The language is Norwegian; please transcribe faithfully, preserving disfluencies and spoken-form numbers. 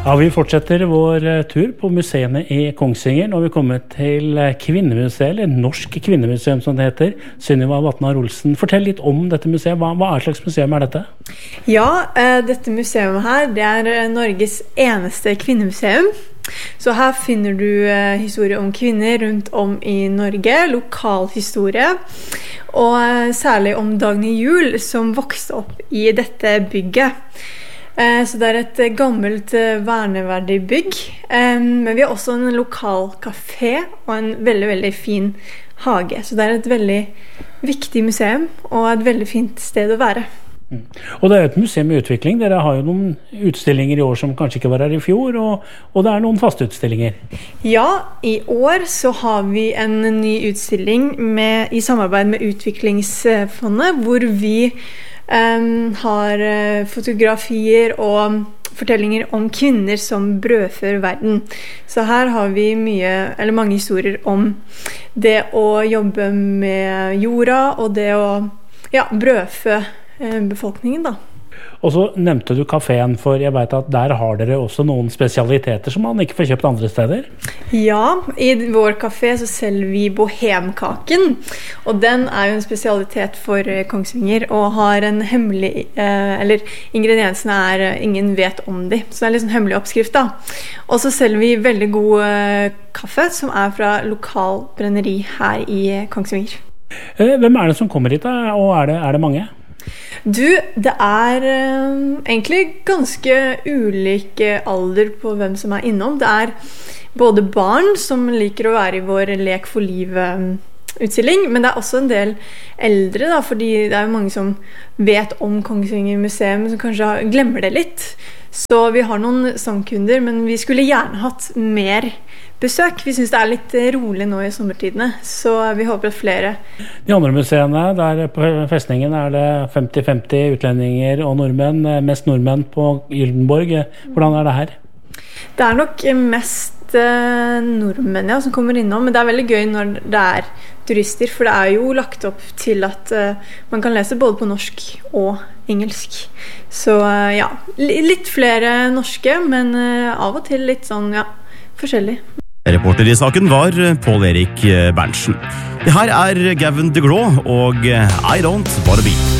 Ja, vi fortsetter vår tur på museene i Kongsvinger. Nå har vi kommet til Kvinnemuseet, eller Norsk Kvinnemuseum som det heter. Sunniva Vatnar Olsen, fortell litt om dette museet. Hva, hva er slags museum er dette? Ja, dette museet her, det er Norges eneste kvinnemuseum. Så her finner du historier om kvinner rundt om i Norge, lokal historie, og særlig om Dagny Juel som vokste opp i dette bygget. Så det er et gammelt verneverdig bygg, men vi har også en lokal kafé og en veldig, veldig fin hage. Så det er et veldig viktig museum og et veldig fint sted å være. Mm. Og det er et museum i utvikling. Dere har jo noen utstillinger i år som kanskje ikke var her i fjor, og, og det er noen faste utstillinger. Ja, i år så har vi en ny utstilling med, i samarbeid med Utviklingsfondet, hvor vi Um, har uh, fotografier og fortellinger om kvinner som brødfør verden. Så her har vi mye, eller mange historier om det å jobbe med jorda og det å ja, brødfø uh, befolkningen da. Og så nevnte du kaféen, for jeg vet at der har dere også noen spesialiteter som man ikke får kjøpt andre steder. Ja, i vår kafé så selger vi bohemkaken, og den er jo en spesialitet for Kongsvinger, og har en hemmelig, eh, eller ingrediensene er, ingen vet om de, så det er litt sånn hemmelig oppskrift da. Og så selger vi veldig god eh, kaffe, som er fra lokal brenneri her i Kongsvinger. Eh, hvem er det som kommer hit da, og er det, er det mange? Du, det er uh, egentlig ganske ulik alder på hvem som er innom. Det er både barn som liker å være i vår Lek for livet-utstilling, men det er også en del eldre, da, fordi det er jo mange som vet om Kongsvinger museum, som kanskje glemmer det litt. Så vi har noen sangkunder, men vi skulle gjerne hatt mer besøk. Vi synes det er litt rolig nå i sommertidene, så vi håper at flere. De andre museene, der på festningen er det femti femti utlendinger og nordmenn, mest nordmenn på Gyldenborg. Hvordan er det her? Det er nok mest eh, nordmenn ja, som kommer innom, men det er veldig gøy når det er turister, for det er jo lagt opp til at eh, man kan lese både på norsk og engelsk. Så eh, ja, litt flere norske, men eh, av og til litt sånn, ja, forskjellig. Reporter i saken var Pål Erik Berntsen. Det her er Gavin DeGraw og I Don't Wanna Be.